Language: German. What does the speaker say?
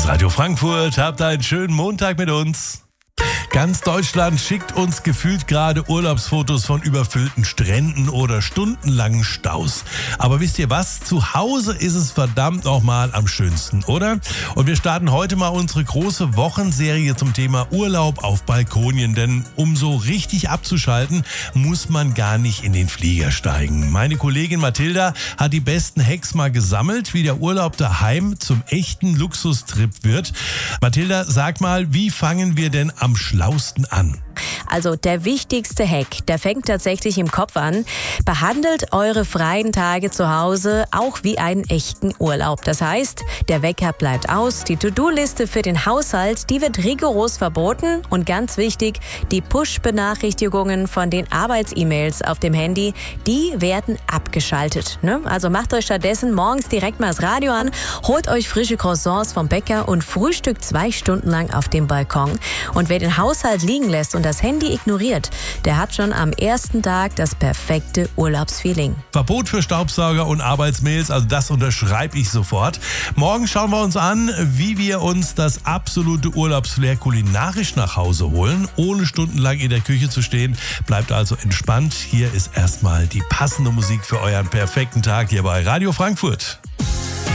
ist Radio Frankfurt. Habt einen schönen Montag mit uns. Ganz Deutschland schickt uns gefühlt gerade Urlaubsfotos von überfüllten Stränden oder stundenlangen Staus. Aber wisst ihr was? Zu Hause ist es verdammt nochmal am schönsten, oder? Und wir starten heute mal unsere große Wochenserie zum Thema Urlaub auf Balkonien. Denn um so richtig abzuschalten, muss man gar nicht in den Flieger steigen. Meine Kollegin Mathilda hat die besten Hacks mal gesammelt, wie der Urlaub daheim zum echten Luxustrip wird. Mathilda, sag mal, wie fangen wir denn am schlausten an? Also der wichtigste Hack, der fängt tatsächlich im Kopf an. Behandelt eure freien Tage zu Hause auch wie einen echten Urlaub. Das heißt, der Wecker bleibt aus, die To-Do-Liste für den Haushalt, die wird rigoros verboten und ganz wichtig, die Push-Benachrichtigungen von den Arbeits-E-Mails auf dem Handy, die werden abgeschaltet. Also macht euch stattdessen morgens direkt mal das Radio an, holt euch frische Croissants vom Bäcker und frühstückt 2 Stunden lang auf dem Balkon. Und wer den Haushalt liegen lässt und das Handy ignoriert, der hat schon am ersten Tag das perfekte Urlaubsfeeling. Verbot für Staubsauger und Arbeitsmails, also das unterschreibe ich sofort. Morgen schauen wir uns an, wie wir uns das absolute Urlaubsflair kulinarisch nach Hause holen, ohne stundenlang in der Küche zu stehen. Bleibt also entspannt. Hier ist erstmal die passende Musik für euren perfekten Tag hier bei Radio Frankfurt.